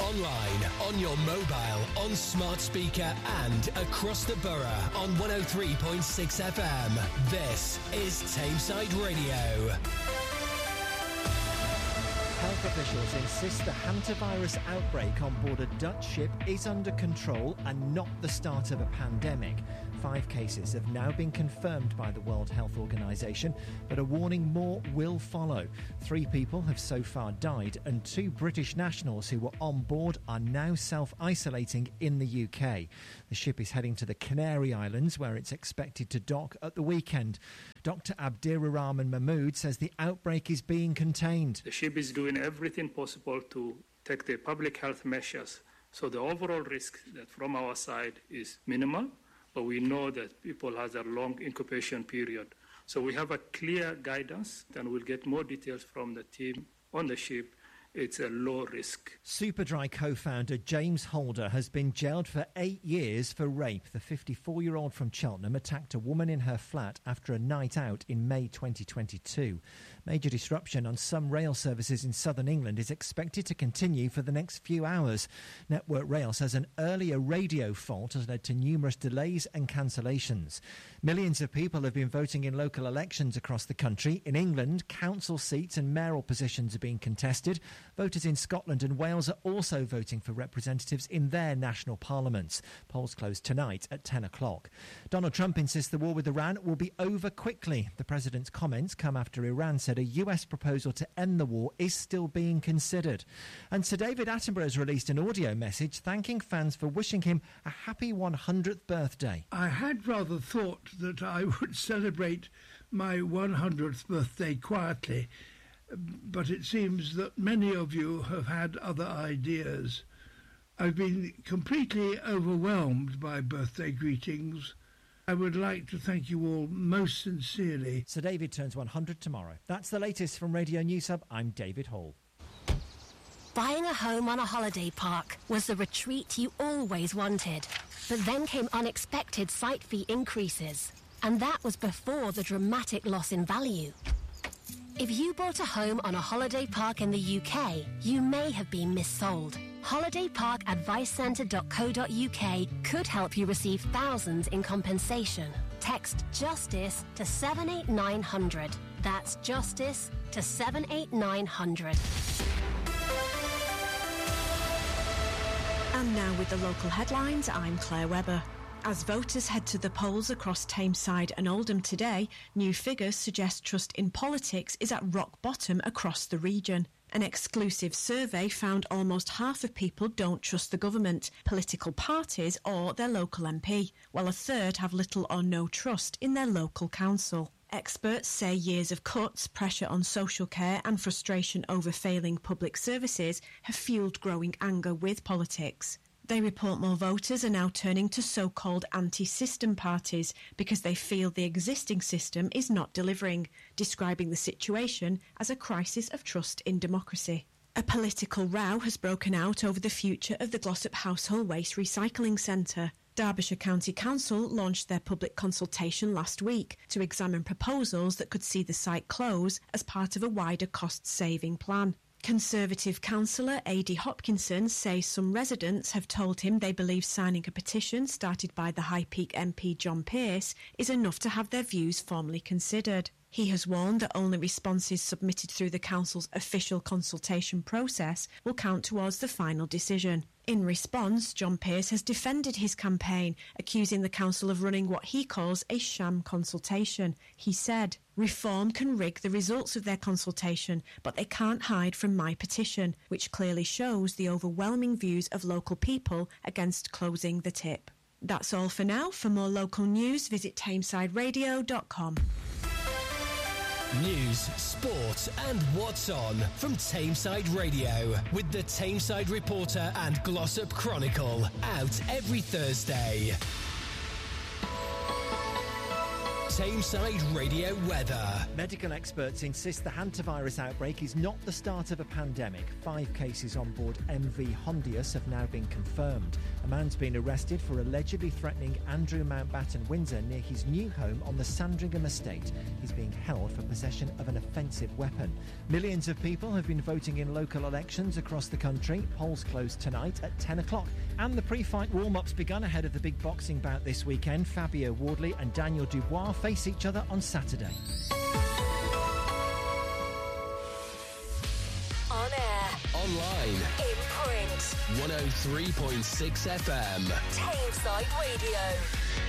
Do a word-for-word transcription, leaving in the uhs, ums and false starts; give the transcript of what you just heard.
online, on your mobile, on smart speaker and across the borough on one oh three point six F M. This is Tameside Radio. Health officials insist the hantavirus outbreak on board a Dutch ship is under control and not the start of a pandemic. Five cases have now been confirmed by the World Health Organization, but a warning more will follow. Three people have so far died, and two British nationals who were on board are now self-isolating in the U K. The ship is heading to the Canary Islands, where it's expected to dock at the weekend. Doctor Abdirahman Mahmood says the outbreak is being contained. The ship is doing everything possible to take the public health measures. So the overall risk that from our side is minimal, but we know that people have a long incubation period. So we have a clear guidance, and we'll get more details from the team on the ship. It's a low risk. Superdry co-founder James Holder has been jailed for eight years for rape. The fifty-four-year-old from Cheltenham attacked a woman in her flat after a night out in May twenty twenty-two. Major disruption on some rail services in southern England is expected to continue for the next few hours. Network Rail says an earlier radio fault has led to numerous delays and cancellations. Millions of people have been voting in local elections across the country. In England, council seats and mayoral positions are being contested. Voters in Scotland and Wales are also voting for representatives in their national parliaments. Polls close tonight at ten o'clock. Donald Trump insists the war with Iran will be over quickly. The president's comments come after Iran said a U S proposal to end the war is still being considered. And Sir David Attenborough has released an audio message thanking fans for wishing him a happy one hundredth birthday. I had rather thought that I would celebrate my one hundredth birthday quietly, but it seems that many of you have had other ideas. I've been completely overwhelmed by birthday greetings. I would like to thank you all most sincerely. Sir David turns one hundred tomorrow. That's the latest from Radio News Hub. I'm David Hall. Buying a home on a holiday park was the retreat you always wanted. But then came unexpected site fee increases. And that was before the dramatic loss in value. If you bought a home on a holiday park in the U K, you may have been missold. holiday park advice centre dot co dot uk could help you receive thousands in compensation. Text JUSTICE to seven eight nine hundred. That's JUSTICE to seven eight nine hundred. And now with the local headlines, I'm Claire Webber. As voters head to the polls across Tameside and Oldham today, new figures suggest trust in politics is at rock bottom across the region. An exclusive survey found almost half of people don't trust the government, political parties or their local M P, while a third have little or no trust in their local council. Experts say years of cuts, pressure on social care and frustration over failing public services have fueled growing anger with politics. They report more voters are now turning to so-called anti-system parties because they feel the existing system is not delivering, describing the situation as a crisis of trust in democracy. A political row has broken out over the future of the Glossop Household Waste Recycling Centre. Derbyshire County Council launched their public consultation last week to examine proposals that could see the site close as part of a wider cost-saving plan. Conservative councillor Adi Hopkinson says some residents have told him they believe signing a petition started by the High Peak M P John Pearce is enough to have their views formally considered. He has warned that only responses submitted through the council's official consultation process will count towards the final decision. In response, John Pearce has defended his campaign, accusing the council of running what he calls a sham consultation. He said, "Reform can rig the results of their consultation, but they can't hide from my petition, which clearly shows the overwhelming views of local people against closing the tip." That's all for now. For more local news, visit tameside radio dot com. News, sport and what's on from Tameside Radio with the Tameside Reporter and Glossop Chronicle, out every Thursday. Tameside Radio weather. Medical experts insist the hantavirus outbreak is not the start of a pandemic. Five cases on board M V Hondius have now been confirmed. A man's been arrested for allegedly threatening Andrew Mountbatten Windsor near his new home on the Sandringham estate. He's being held for possession of an offensive weapon. Millions of people have been voting in local elections across the country. Polls close tonight at ten o'clock. And the pre-fight warm-up's begun ahead of the big boxing bout this weekend. Fabio Wardley and Daniel Dubois face each other on Saturday. On air. Online. In print. one oh three point six F M. Tameside Radio.